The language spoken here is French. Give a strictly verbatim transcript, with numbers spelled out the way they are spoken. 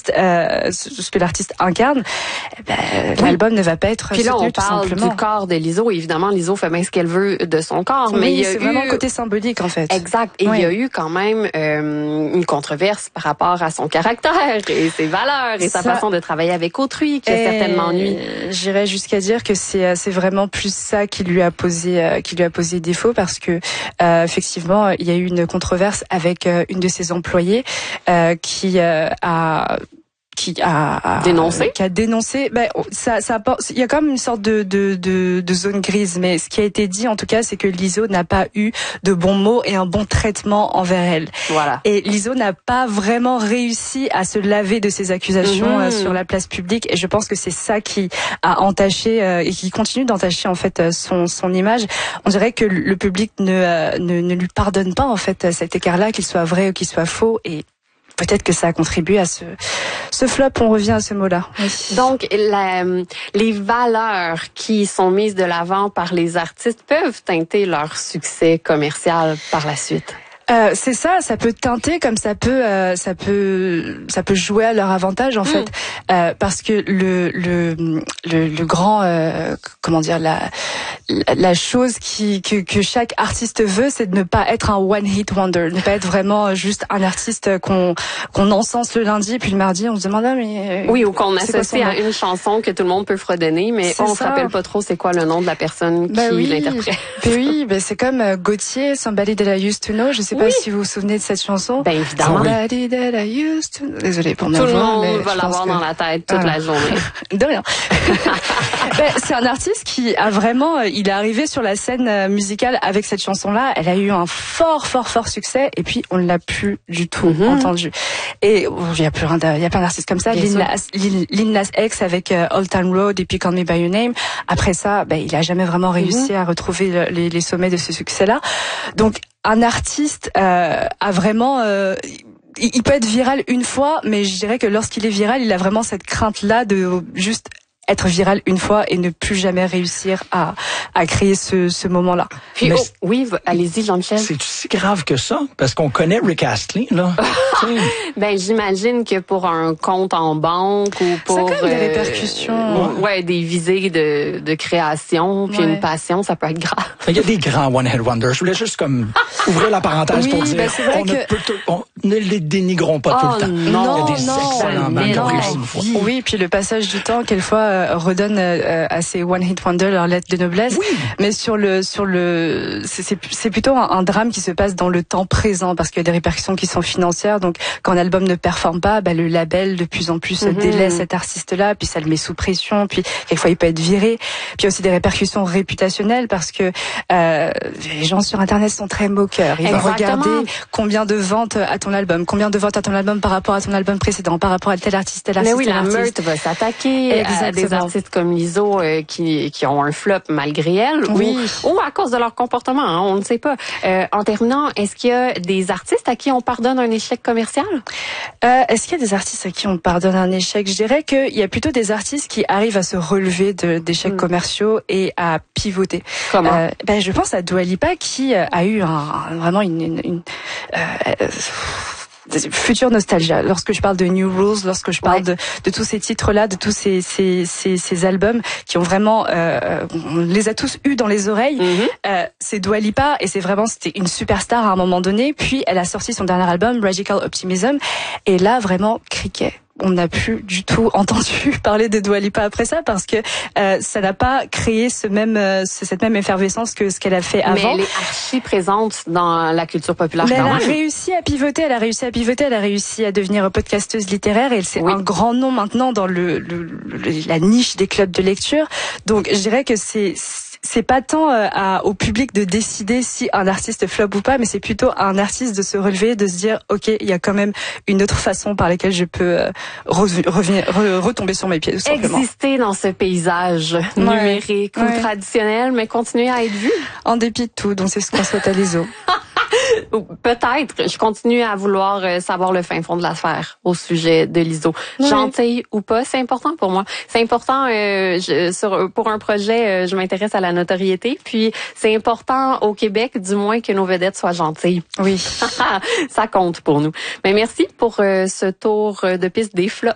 l'artiste, euh, ce que l'artiste incarne, ben, oui. l'album ne va pas être Puis là, soutenu, on parle tout du corps de Lizzo. Évidemment, Lizzo fait bien ce qu'elle veut de son corps, oui, mais il y a c'est eu... vraiment le côté symbolique en fait. Exact. Et oui. il y a eu quand même euh, une controverse par rapport à son caractère et ses valeurs et Ça... sa façon de travailler avec autrui qui a certainement nui. J'irais jusqu'à dire que c'est c'est vraiment plus ça qui lui a posé euh, qui lui a posé défaut parce que euh, effectivement il y a eu une controverse avec euh, une de ses employées euh, qui euh, a qui a, a dénoncé qui a dénoncé ben ça ça il y a comme une sorte de de de de zone grise, mais ce qui a été dit en tout cas c'est que Lizzo n'a pas eu de bons mots et un bon traitement envers elle. Voilà. Et Lizzo n'a pas vraiment réussi à se laver de ces accusations mmh. sur la place publique, et je pense que c'est ça qui a entaché euh, et qui continue d'entacher en fait son son image. On dirait que le public ne euh, ne, ne lui pardonne pas en fait cet écart-là, qu'il soit vrai ou qu'il soit faux, et peut-être que ça a contribué à ce, ce flop, on revient à ce mot-là. Oui. Donc, la, les valeurs qui sont mises de l'avant par les artistes peuvent teinter leur succès commercial par la suite. Euh, c'est ça, ça peut teinter comme ça peut, euh, ça peut, ça peut jouer à leur avantage en mmh. fait, euh, parce que le le le, le grand, euh, comment dire, la la chose qui que, que chaque artiste veut, c'est de ne pas être un one hit wonder, ne pas être vraiment juste un artiste qu'on qu'on encense le lundi puis le mardi on se demande ah mais oui, ou qu'on associe à une chanson que tout le monde peut fredonner, mais c'est on se rappelle pas trop c'est quoi le nom de la personne bah qui oui. l'interprète. Ben oui, ben c'est comme euh, Gauthier, Somebody That I Used to Know, je sais oui. pas si vous vous souvenez de cette chanson. Ben évidemment. Somebody That I Used to Know. Désolée pour ma voix. Tout le monde va je l'avoir que... dans la tête toute voilà. la journée. De rien. Ben, c'est un artiste qui a vraiment, il est arrivé sur la scène musicale avec cette chanson-là. Elle a eu un fort, fort, fort succès, et puis on ne l'a plus du tout mm-hmm. entendu. Et il oh, y a plein il y a plein d'artistes comme ça. Lil Nas, Lil, Lil Nas X avec uh, Old Town Road et puis Call Me By Your Name. Après ça, ben, il a jamais vraiment réussi mm-hmm. à retrouver le, les, les sommets de ce succès-là. Donc, un artiste euh, a vraiment... Euh, il peut être viral une fois, mais je dirais que lorsqu'il est viral, il a vraiment cette crainte-là de juste être viral une fois et ne plus jamais réussir à à créer ce ce moment-là. Puis, oh, oui, allez-y, Jean-Michel. C'est si grave que ça, parce qu'on connaît Rick Astley là. Ben j'imagine que pour un compte en banque ou pour ça a quand même des euh, répercussions, ouais. ouais, des visées de de création, puis ouais. une passion, ça peut être grave. Il y a des grands one hit wonders. Je voulais juste comme ouvrir la parenthèse oui, pour dire ben on, que... ne peut tout, on ne les dénigrons pas oh, tout le temps. Non, il y a des non, excellents bands qui ont réussi une fois. Oui, puis le passage du temps, quelquefois euh, redonne euh, à ces one hit wonders leur lettre de noblesse. Oui. Mais sur le sur le c'est c'est, c'est plutôt un, un drame qui se passe dans le temps présent, parce qu'il y a des répercussions qui sont financières. Donc quand un album ne performe pas, bah, le label de plus en plus mm-hmm. délaisse cet artiste-là, puis ça le met sous pression, puis quelquefois il peut être viré. Puis il y a aussi des répercussions réputationnelles, parce que euh, les gens sur Internet sont très moqueurs. Ils Exactement. vont regarder combien de ventes à ton album, combien de ventes à ton album par rapport à ton album précédent, par rapport à tel artiste, tel artiste. Mais oui, tel la artiste. meute va s'attaquer Exactement. à des artistes comme Lizzo euh, qui qui ont un flop malgré elle, oui. ou, ou à cause de leur comportement, hein, on ne sait pas. Euh, en terminant, est-ce qu'il y a des artistes à qui on pardonne un échec commercial? Euh, est-ce qu'il y a des artistes à qui on pardonne un échec? Je dirais qu'il y a plutôt des artistes qui arrivent à se relever de, d'échecs mm. commerciaux et à pivoter. Comment? Euh, ben, je pense à Dua Lipa qui a eu un, un, vraiment une... une, une euh, future nostalgia. Lorsque je parle de New Rules, lorsque je parle ouais. de, de tous ces titres-là, de tous ces, ces, ces, ces albums qui ont vraiment, euh, on les a tous eus dans les oreilles. Mm-hmm. Euh, c'est Dua Lipa, et c'est vraiment, c'était une superstar à un moment donné. Puis elle a sorti son dernier album, Radical Optimism, et là vraiment criquet. On n'a plus du tout entendu parler de Dua Lipa après ça, parce que euh, ça n'a pas créé ce même euh, cette même effervescence que ce qu'elle a fait avant. Mais elle est archi présente dans la culture populaire. Mais elle quand a même. réussi à pivoter, elle a réussi à pivoter, elle a réussi à devenir podcasteuse littéraire, et elle c'est oui. un grand nom maintenant dans le, le, le la niche des clubs de lecture. Donc je dirais que c'est c'est pas tant euh, à, au public de décider si un artiste flop ou pas, mais c'est plutôt à un artiste de se relever, de se dire ok, il y a quand même une autre façon par laquelle je peux euh, revenir, re, retomber sur mes pieds, tout simplement. Exister dans ce paysage ouais. numérique ou ouais. traditionnel, mais continuer à être vu. En dépit de tout, donc c'est ce qu'on souhaite à Lizzo. Peut-être. Je continue à vouloir savoir le fin fond de l'affaire au sujet de Lizzo. Oui. Gentille ou pas, c'est important pour moi. C'est important euh, je, sur, pour un projet, euh, je m'intéresse à la notoriété. Puis c'est important au Québec, du moins, que nos vedettes soient gentilles. Oui. Ça compte pour nous. Mais merci pour euh, ce tour de piste des flops.